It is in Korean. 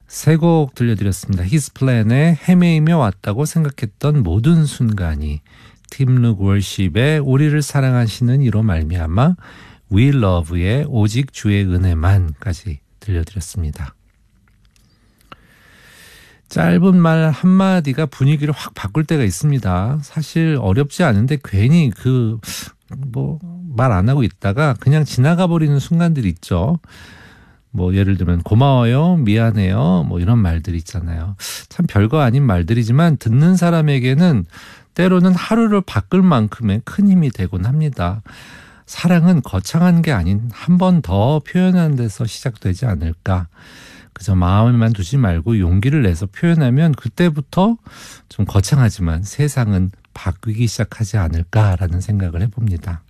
세 곡 들려드렸습니다. 히스플랜의 헤매이며 왔다고 생각했던 모든 순간이, 팀룩 월십의 우리를 사랑하시는 이로 말미암아, We Love의 오직 주의 은혜만까지 들려드렸습니다. 짧은 말 한마디가 분위기를 확 바꿀 때가 있습니다. 사실 어렵지 않은데 괜히 말 안 하고 있다가 그냥 지나가 버리는 순간들이 있죠. 예를 들면 고마워요, 미안해요, 이런 말들이 있잖아요. 참 별거 아닌 말들이지만 듣는 사람에게는 때로는 하루를 바꿀 만큼의 큰 힘이 되곤 합니다. 사랑은 거창한 게 아닌 한 번 더 표현하는 데서 시작되지 않을까. 그저 마음에만 두지 말고 용기를 내서 표현하면 그때부터 좀 거창하지만 세상은 바뀌기 시작하지 않을까라는 생각을 해봅니다.